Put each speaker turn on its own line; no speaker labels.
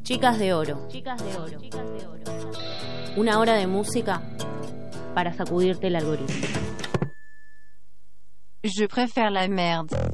Chicas de Oro. Una hora de música para sacudirte el algoritmo.
Je préfère la merde.